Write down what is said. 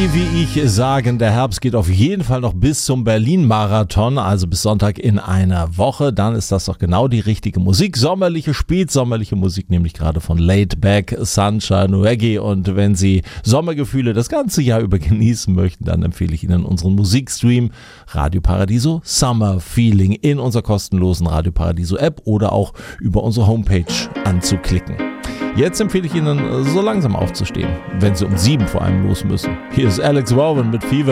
wie ich sagen, der Herbst geht auf jeden Fall noch bis zum Berlin-Marathon, also bis Sonntag in einer Woche. Dann ist das doch genau die richtige Musik. Sommerliche, spätsommerliche Musik, nämlich gerade von Laid Back, Sunshine, Reggae. Und wenn Sie Sommergefühle das ganze Jahr über genießen möchten, dann empfehle ich Ihnen unseren Musikstream Radio Paradiso Summer Feeling in unserer kostenlosen Radio Paradiso App oder auch über unsere Homepage anzuklicken. Jetzt empfehle ich Ihnen, so langsam aufzustehen, wenn Sie um 7 vor allem los müssen. Hier ist Alex Warren mit Fever.